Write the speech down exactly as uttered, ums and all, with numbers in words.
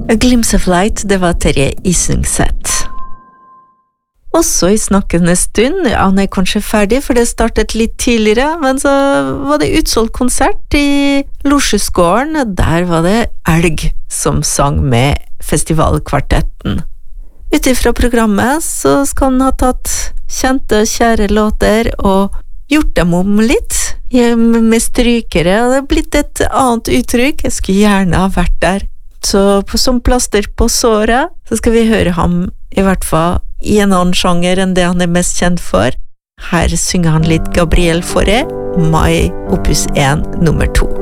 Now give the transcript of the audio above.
A Glimpse of Light, det var Terje Isungset. Også i snakkende stund, ja, han er kanskje ferdig, for det startet litt tidligere, men så var det utsolgt konsert i Losjusgården, der var det Elg som sang med festivalkvartetten. Utifra programmet så skal han ha tatt kjente og kjære låter og gjort dem om litt, med strykere, og det er blitt et annet uttrykk. Jeg skulle gjerne ha vært der. Så på, som plaster på såret, så skal vi høre ham i hvert fall i en annen sjanger enn det han er mest kjent for. Her synger han litt Gabriel Fauré, Mai opus one nummer to.